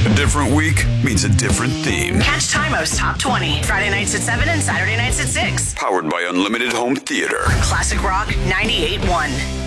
A different week means a different theme. Catch Tymo's Top 20, Friday nights at 7 and Saturday nights at 6. Powered by Unlimited Home Theater. Classic Rock 98.1.